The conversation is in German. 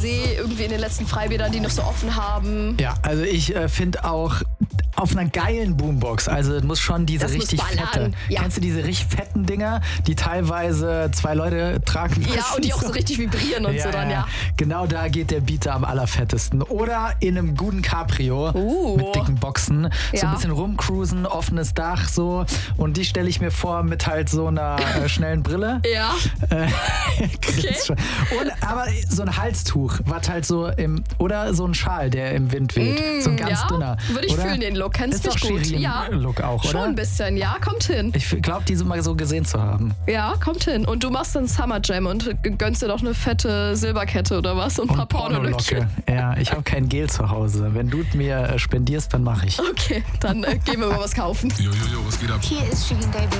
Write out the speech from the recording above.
See, irgendwie in den letzten Freibädern, die noch so offen haben. Ja, also ich finde auch auf einer geilen Boombox, also muss schon diese Das muss richtig ballern, fette. ja. Kennst du diese richtig fetten Dinger, die teilweise 2 Leute tragen müssen? Ja, und die auch so richtig vibrieren und so dann, ja. Genau da geht der Beater am allerfettesten. Oder in einem guten Cabrio mit dicken Boxen, so Ja. ein bisschen rumcruisen, offenes Dach so. Und die stelle ich mir vor mit halt so einer schnellen Brille. Ja. Okay. Aber so ein Halstuch, was halt so oder so ein Schal, der im Wind weht. So ein ganz dünner. Würde ich oder? fühlen, den Look. Kennst Ist du doch mich gut? Ja. Look auch, Schon oder? ein bisschen, ja, kommt hin. Ich glaube, diese mal so gesehen zu haben. Ja, kommt hin. Und du machst dann Summer Jam und gönnst dir doch eine fette Silberkette oder was und ein paar Pornolöckchen. Ja, ich habe kein Gel zu Hause. Wenn du mir spendierst, dann mache ich. Okay, dann gehen wir mal was kaufen. Jo, was geht ab? Hier ist Shirin David.